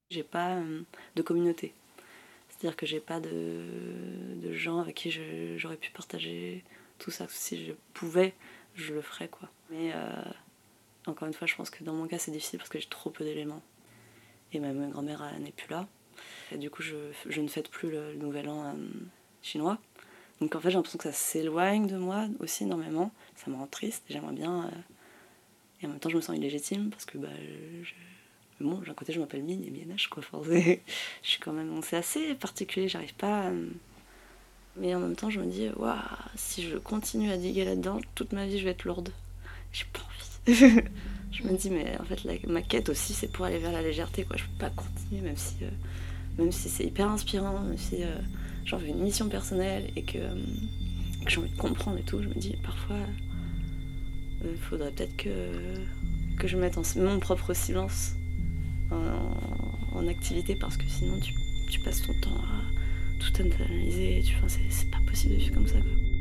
J'ai pas de communauté. C'est-à-dire que j'ai pas de gens avec qui j'aurais pu partager tout ça. Si je pouvais, je le ferais, quoi. Mais encore une fois, je pense que dans mon cas, c'est difficile parce que j'ai trop peu d'éléments. Et ma grand-mère n'est plus là. Et du coup, je ne fête plus le nouvel an chinois. Donc en fait, j'ai l'impression que ça s'éloigne de moi aussi énormément. Ça me rend triste, j'aimerais bien... Et en même temps, je me sens illégitime parce que bon, d'un côté, je m'appelle Mine et Mienage, quoi. Enfin, je suis quand même... C'est assez particulier, j'arrive pas à... Mais en même temps, je me dis, waouh, si je continue à diguer là-dedans, toute ma vie, je vais être lourde. J'ai pas envie. Je me dis, mais en fait, ma quête aussi, c'est pour aller vers la légèreté, quoi. Je peux pas continuer, même si c'est hyper inspirant, même si j'en veux une mission personnelle et que j'ai envie de comprendre et tout. Je me dis, parfois, il faudrait peut-être que je mette mon propre silence en activité, parce que sinon, tu passes ton temps à tout analyser. C'est pas possible de vivre comme ça, quoi.